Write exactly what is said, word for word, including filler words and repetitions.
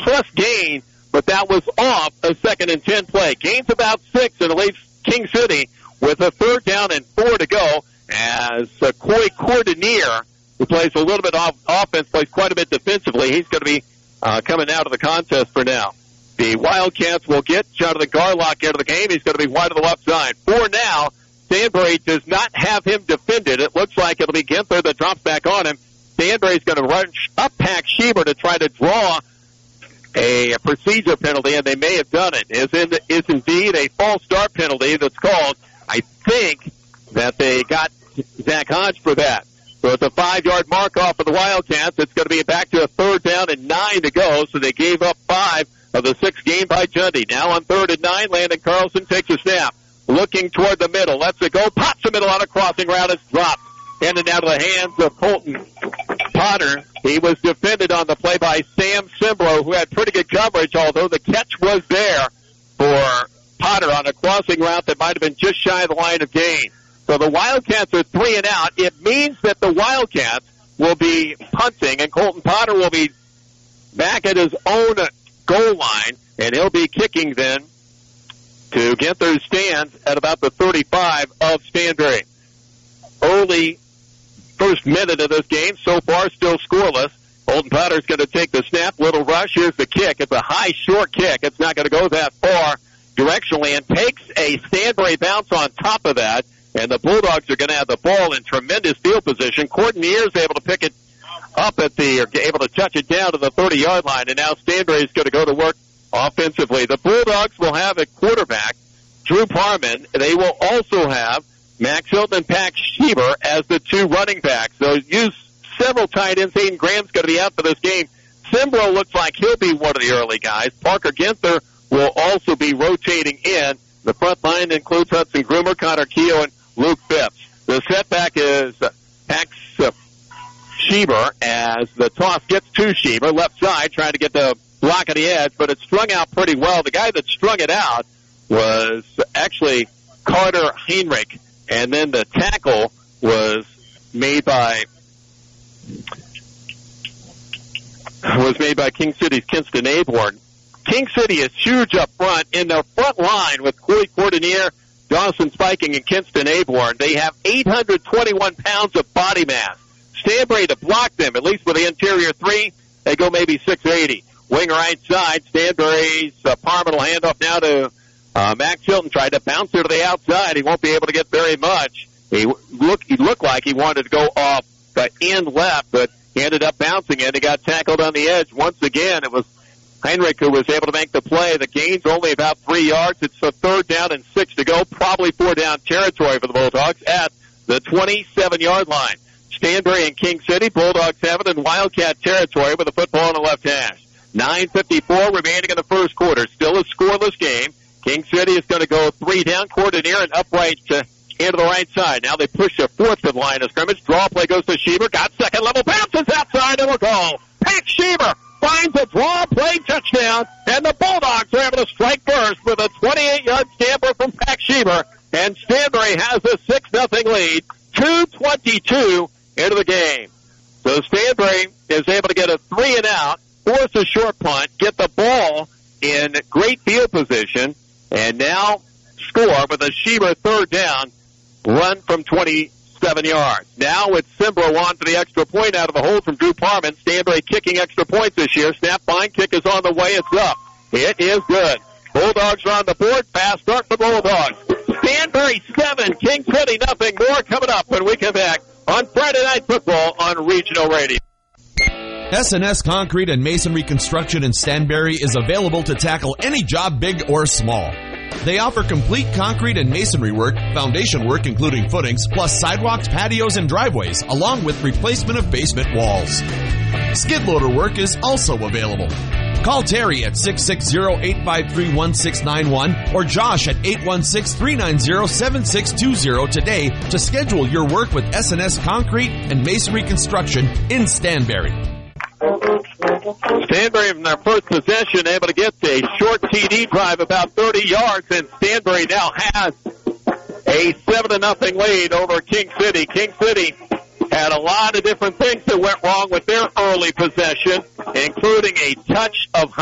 plus gain, but that was off a second and ten play. Gain's about six, and it leaves King City with a third down and four to go as uh, Coy Cordonier, who plays a little bit off offense, plays quite a bit defensively. He's going to be uh, coming out of the contest for now. The Wildcats will get Jonathan Garlock out of the game. He's going to be wide to the left side. For now, Stanbury does not have him defended. It looks like it'll be Ginther that drops back on him. Stanbury's going to rush up Pax Schieber to try to draw a procedure penalty, and they may have done it. Is in is indeed a false start penalty that's called. I think that they got Zach Hodge for that. So it's a five-yard mark off of the Wildcats. It's going to be back to a third down and nine to go, so they gave up five of the six gained by Jundy. Now on third and nine, Landon Carlson takes a snap. Looking toward the middle. Lets it go. Pops the middle on a crossing route. It's dropped. In and out of the hands of Colton Potter. He was defended on the play by Sam Simbro, who had pretty good coverage, although the catch was there for Potter on a crossing route that might have been just shy of the line of gain. So the Wildcats are three and out. It means that the Wildcats will be punting, and Colton Potter will be back at his own goal line, and he'll be kicking then to Ginther's stands at about the thirty-five of Stanbury. Early first minute of this game, so far still scoreless. Colton Potter's going to take the snap. Little rush. Here's the kick. It's a high, short kick. It's not going to go that far directionally, and takes a Stanbury bounce on top of that. And the Bulldogs are going to have the ball in tremendous field position. Cordonier is able to pick it up at the, or able to touch it down to the thirty-yard line. And now Stanbury is going to go to work offensively. The Bulldogs will have a quarterback, Drew Parman. They will also have Max Hilton and Pax Schieber as the two running backs. So use several tight ends. Hayden Graham's going to be out for this game. Simbro looks like he'll be one of the early guys. Parker Ginther will also be rotating in. The front line includes Hudson Groomer, Connor Keogh, and Luke Phipps. The setback is Pax Schieber as the toss gets to Schieber, left side, trying to get the block at the edge, but it's strung out pretty well. The guy that strung it out was actually Carter Heinrich, and then the tackle was made by was made by King City's Kinston Aborn. King City is huge up front. In their front line with Coy Cordonier, Dawson Spiking, and Kinston Aborn, they have eight hundred twenty-one pounds of body mass. Stanbury to block them, at least with the interior three, they go maybe six eighty. Wing right side, Stanbury's uh, Parman will hand off now to uh, Max Hilton. Tried to bounce her to the outside. He won't be able to get very much. He look, he looked like he wanted to go off the end left, but he ended up bouncing it. He got tackled on the edge. Once again, it was Heinrich who was able to make the play. The gain's only about three yards. It's a third down and six to go. Probably four down territory for the Bulldogs at the twenty-seven-yard line. Stanbury and King City. Bulldogs have it in Wildcat territory with the football on the left hash. nine fifty-four remaining in the first quarter. Still a scoreless game. King City is going to go three down, Cordonier and upright to into the right side. Now they push the fourth to the line of scrimmage. Draw play goes to Schieber. Got second level. Bounces outside and will go. Pax Schieber finds a draw play touchdown, and the Bulldogs are able to strike first with a twenty-eight-yard scamper from Pax Schieber, and Stanbury has a six nothing lead. two twenty-two into the game. So Stanbury is able to get a three and out, force a short punt, get the ball in great field position, and now score with a Schieber third down, run from twenty-seven yards. Now with Simbro on for the extra point out of the hole from Drew Parman. Stanbury kicking extra points this year. Snap fine, kick is on the way. It's up. It is good. Bulldogs are on the board. Fast start for Bulldogs. Stanbury seven, King City nothing. More coming up when we come back on Friday Night Football on Regional Radio. S and S Concrete and Masonry Construction in Stanbury is available to tackle any job, big or small. They offer complete concrete and masonry work, foundation work including footings, plus sidewalks, patios, and driveways, along with replacement of basement walls. Skid loader work is also available. Call Terry at six six zero, eight five three, one six nine one or Josh at eight one six, three nine zero, seven six two zero today to schedule your work with S and S Concrete and Masonry Construction in Stanbury. Stanbury from their first possession able to get a short T D drive about thirty yards, and Stanbury now has a seven to nothing lead over King City. King City had a lot of different things that went wrong with their early possession, including a touch of